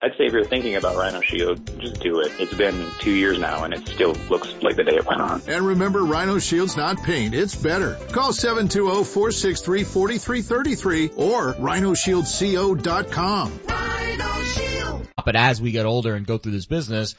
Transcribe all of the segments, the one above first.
I'd say if you're thinking about Rhino Shield, just do it. It's been 2 years now, and it still looks like the day it went on. And remember, Rhino Shield's not paint, it's better. Call 720-463-4333 or rhinoshieldsco.com. Rhino Shield. But as we get older and go through this business,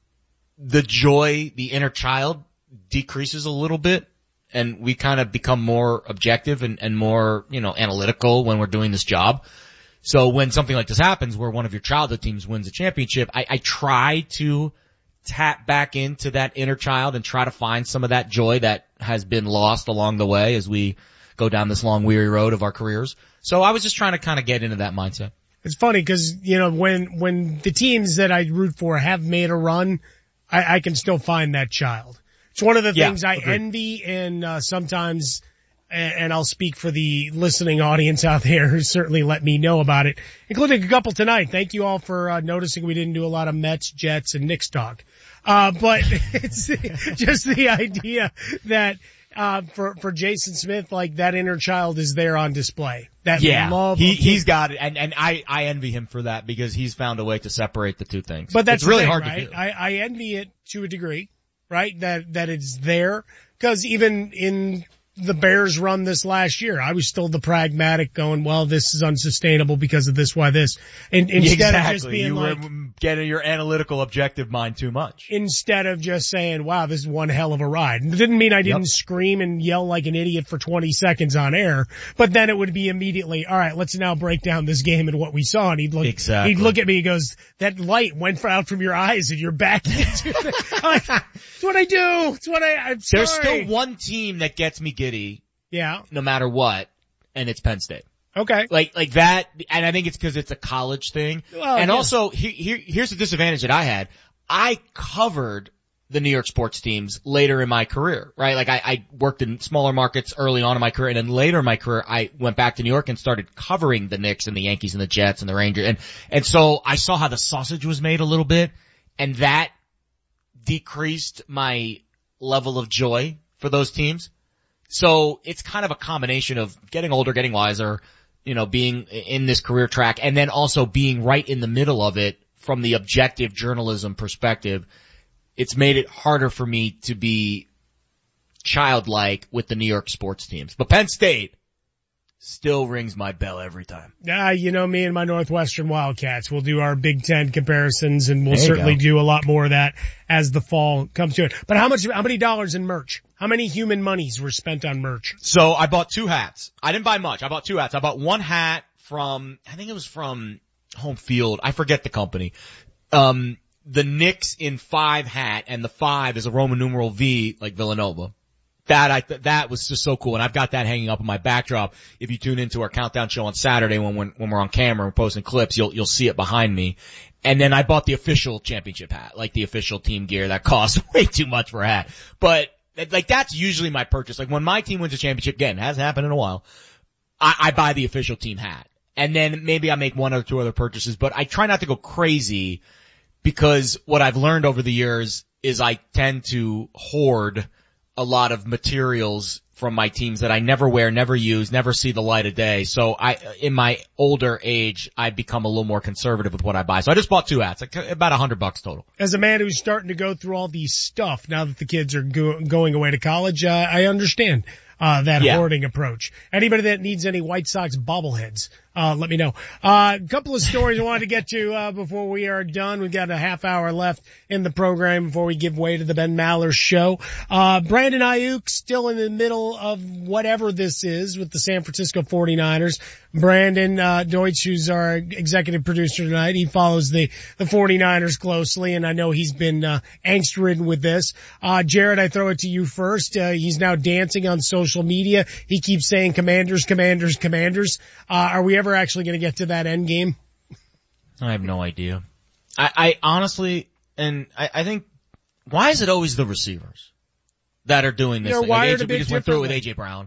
the joy, the inner child decreases a little bit, and we kind of become more objective and more, analytical when we're doing this job. So when something like this happens where one of your childhood teams wins a championship, I try to tap back into that inner child and try to find some of that joy that has been lost along the way as we go down this long, weary road of our careers. So I was just trying to kind of get into that mindset. It's funny because, when the teams that I root for have made a run, I can still find that child. It's one of the things I envy, and sometimes, and I'll speak for the listening audience out there who certainly let me know about it, including a couple tonight. Thank you all for noticing we didn't do a lot of Mets, Jets, and Knicks talk. But it's just the idea that for Jason Smith, like, that inner child is there on display. That love. He's got it, and I envy him for that because he's found a way to separate the two things. But that's it's really hard right? to do. I envy it to a degree, right? That it's there, because even in the Bears run this last year, I was still the pragmatic going, well, this is unsustainable because of this, why this. And instead of just being were getting your analytical objective mind too much. Instead of just saying, wow, this is one hell of a ride. It didn't mean I didn't scream and yell like an idiot for 20 seconds on air, but then it would be immediately, all right, let's now break down this game and what we saw. And he'd look at me, he goes, that light went out from your eyes and you're back into it. It's what I do. It's what I'm sorry. There's still one team that gets me giddy. Yeah. No matter what, and it's Penn State. Okay. Like that, and I think it's because it's a college thing. Well, and also, here's the disadvantage that I had. I covered the New York sports teams later in my career, right? Like I worked in smaller markets early on in my career, and then later in my career, I went back to New York and started covering the Knicks and the Yankees and the Jets and the Rangers. And so I saw how the sausage was made a little bit, and that decreased my level of joy for those teams. So it's kind of a combination of getting older, getting wiser, being in this career track, and then also being right in the middle of it from the objective journalism perspective. It's made it harder for me to be childlike with the New York sports teams. But Penn State still rings my bell every time. Me and my Northwestern Wildcats, we'll do our Big Ten comparisons, and we'll certainly do a lot more of that as the fall comes to it. But how many dollars in merch? How many human monies were spent on merch? So I bought 2 hats. I didn't buy much. I bought 2 hats. I bought one hat from Home Field. I forget the company. The Knicks in 5 hat, and the 5 is a Roman numeral V, like Villanova. That was just so cool, and I've got that hanging up on my backdrop. If you tune into our countdown show on Saturday when we're on camera and posting clips, you'll see it behind me. And then I bought the official championship hat, like the official team gear that costs way too much for a hat. But like that's usually my purchase. Like when my team wins a championship, again, it hasn't happened in a while, I buy the official team hat. And then maybe I make 1 or 2 other purchases, but I try not to go crazy, because what I've learned over the years is I tend to hoard a lot of materials from my teams that I never wear, never use, never see the light of day. So in my older age, I've become a little more conservative with what I buy. So I just bought 2 hats, about $100 total. As a man who's starting to go through all these stuff now that the kids are going away to college, I understand that hoarding approach. Anybody that needs any White Sox bobbleheads, let me know. A couple of stories I wanted to get to before we are done. We've got a half hour left in the program before we give way to the Ben Maller Show. Brandon Ayuk still in the middle of whatever this is with the San Francisco 49ers. Brandon Deutsch, who's our executive producer tonight, he follows the 49ers closely, and I know he's been angst-ridden with this. Jared, I throw it to you first. He's now dancing on social media. He keeps saying Commanders, Commanders, Commanders. Are we ever actually going to get to that end game? I have no idea. I honestly, and I think, why is it always the receivers that are doing this? They're wired a bit we just went through it with AJ Brown.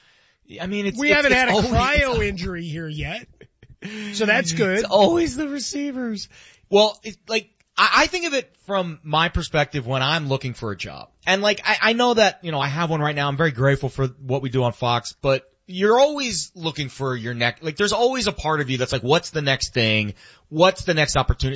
I mean, we haven't had a cryo injury here yet, so that's good. It's always the receivers. Well, it's like, I think of it from my perspective when I'm looking for a job. And like, I know that, I have one right now. I'm very grateful for what we do on Fox, but you're always looking for your next, like there's always a part of you that's like, what's the next thing? What's the next opportunity?